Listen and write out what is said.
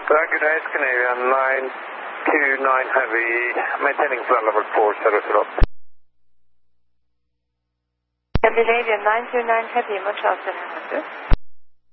Good day, Scandinavian 929 Heavy, maintaining flight level 400. Scandinavian 929 Heavy, much after